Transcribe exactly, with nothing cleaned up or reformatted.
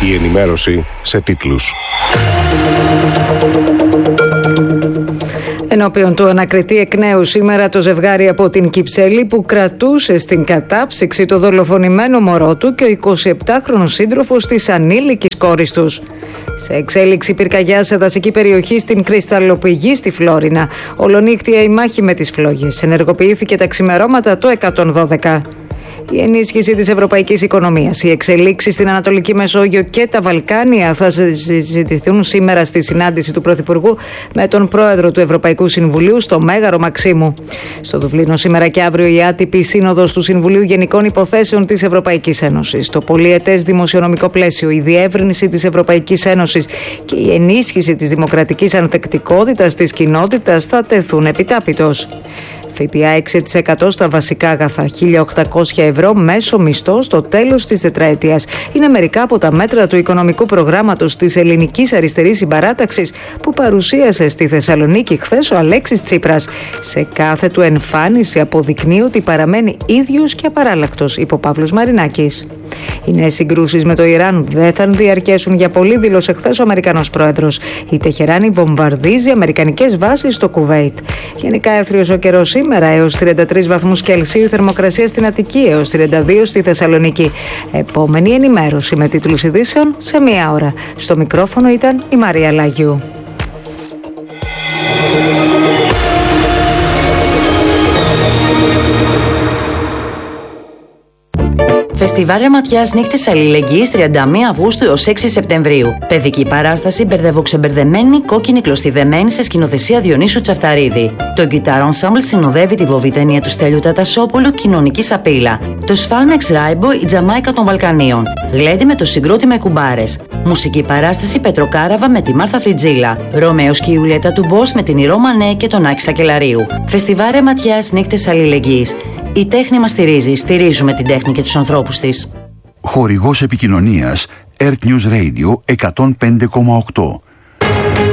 Η ενημέρωση σε τίτλους. Ενώπιον του ανακριτεί εκ νέου σήμερα το ζευγάρι από την Κυψέλη που κρατούσε στην κατάψυξη το δολοφονημένο μωρό του και ο εικοσιεπτάχρονος σύντροφος της ανήλικης κόρης τους. Σε εξέλιξη πυρκαγιά σε δασική περιοχή στην Κρυσταλλοπηγή στη Φλόρινα. Ολονύχτια η μάχη με τις φλόγες. Ενεργοποιήθηκε τα ξημερώματα το εκατόν δώδεκα. Η ενίσχυση της ευρωπαϊκής οικονομίας, οι εξελίξεις στην Ανατολική Μεσόγειο και τα Βαλκάνια θα συζητηθούν σήμερα στη συνάντηση του Πρωθυπουργού με τον πρόεδρο του Ευρωπαϊκού Συμβουλίου στο Μέγαρο Μαξίμου. Στο Δουβλίνο σήμερα και αύριο η άτυπη σύνοδος του Συμβουλίου Γενικών Υποθέσεων της Ευρωπαϊκής Ένωσης. Το πολυετές δημοσιονομικό πλαίσιο, η διεύρυνση της Ευρωπαϊκής Ένωσης και η ενίσχυση της δημοκρατικής ανθεκτικότητας της κοινότητας θα τεθούν επιτάπητος. ΦΠΑ έξι τοις εκατό στα βασικά αγαθά, χίλια οκτακόσια ευρώ μέσο μισθό στο τέλος της τετραετίας. Είναι μερικά από τα μέτρα του οικονομικού προγράμματος της Ελληνικής Αριστερής Συμπαράταξης που παρουσίασε στη Θεσσαλονίκη χθες ο Αλέξης Τσίπρας. Σε κάθε του εμφάνιση αποδεικνύει ότι παραμένει ίδιος και απαράλλακτος, είπε ο Παύλος Μαρινάκης. Οι νέες συγκρούσεις με το Ιράν δεν θα διαρκέσουν για πολύ, δήλωσε χθες ο Αμερικανός πρόεδρος. Η Τεχεράνη βομβαρδίζει αμερικανικές βάσεις στο Κουβέιτ. Γενικά έθριος ο καιρός σήμερα, έως τριάντα τρεις βαθμούς Κελσίου, η θερμοκρασία στην Αττική, έως τριάντα δύο στη Θεσσαλονίκη. Επόμενη ενημέρωση με τίτλους ειδήσεων σε μία ώρα. Στο μικρόφωνο ήταν η Μαρία Λαγιού. Φεστιβάλ Ρεματιάς Νύχτες Αλληλεγγύης τριάντα μία Αυγούστου έως έξι Σεπτεμβρίου. Παιδική παράσταση Μπερδευοξεμπερδεμένη, κόκκινη κλωστιδεμένη σε σκηνοθεσία Διονύσου Τσαφταρίδη. Το Guitar Ensemble συνοδεύει τη βοβιτένια του Στέλιου Τατασόπουλου, Κοινωνική Σαπίλα. Το Σφάλμεξ Ράιμπο, η Τζαμάικα των Βαλκανίων. Γλέντι με το Συγκρούτη με κουμπάρες. Μουσική παράσταση Πετροκάραβα με τη Μάρθα Φριτζίλα. Ρωμαίος και η Ιουλιέτα του Μπος με την Ηρώ Μανέ και τον Άκη Σακελαρίου. Φεστιβάλ Ρεματιάς Νύχτες Αλληλεγγύης. Η τέχνη μας στηρίζει. Στηρίζουμε την τέχνη και τους ανθρώπους της. Χορηγός επικοινωνίας Earth News Radio εκατόν πέντε κόμμα οκτώ.